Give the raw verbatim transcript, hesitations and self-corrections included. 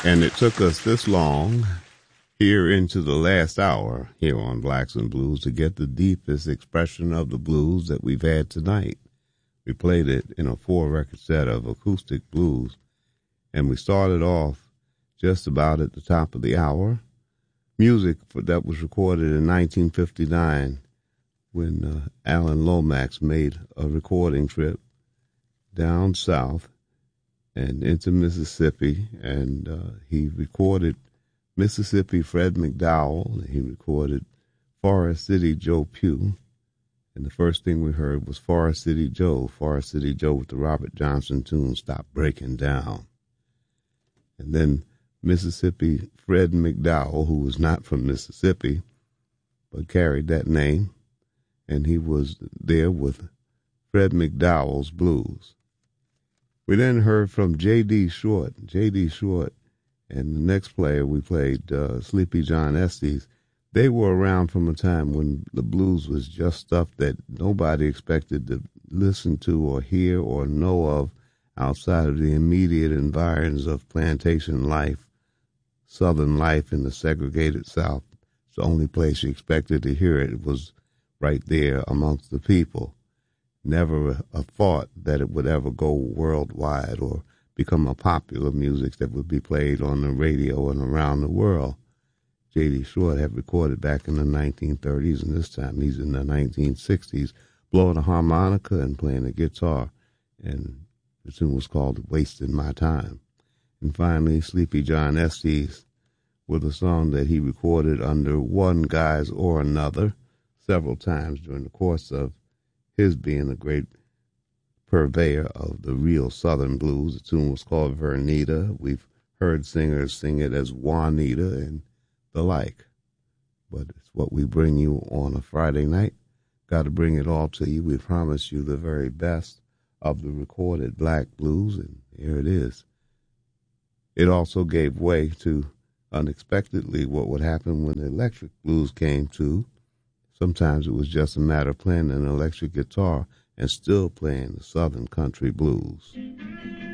And it took us this long here into the last hour here on Blacks and Blues to get the deepest expression of the blues that we've had tonight. We played it in a four-record set of acoustic blues, and we started off just about at the top of the hour. Music for, that was recorded in nineteen fifty-nine when uh, Alan Lomax made a recording trip down south and into Mississippi, and uh, he recorded Mississippi Fred McDowell. He recorded Forest City Joe Pugh. And the first thing we heard was Forest City Joe, Forest City Joe with the Robert Johnson tune, Stop Breaking Down. And then Mississippi Fred McDowell, who was not from Mississippi, but carried that name, and he was there with Fred McDowell's Blues. We then heard from J D. Short, J D. Short, and the next player we played, uh, Sleepy John Estes. They were around from a time when the blues was just stuff that nobody expected to listen to or hear or know of outside of the immediate environs of plantation life, southern life in the segregated South. It's the only place you expected to hear it. It was right there amongst the people. Never a, a thought that it would ever go worldwide or become a popular music that would be played on the radio and around the world. J D. Short had recorded back in the nineteen thirties, and this time he's in the nineteen sixties, blowing a harmonica and playing a guitar, and the tune was called Wasting My Time. And finally, Sleepy John Estes with a song that he recorded under one guise or another several times during the course of his being a great purveyor of the real Southern blues. The tune was called Vernita. We've heard singers sing it as Juanita and the like, but it's what we bring you on a Friday night. Got to bring it all to you. We promise you the very best of the recorded black blues, and here it is. It also gave way to, unexpectedly, what would happen when the electric blues came to. Sometimes it was just a matter of playing an electric guitar and still playing the Southern country blues.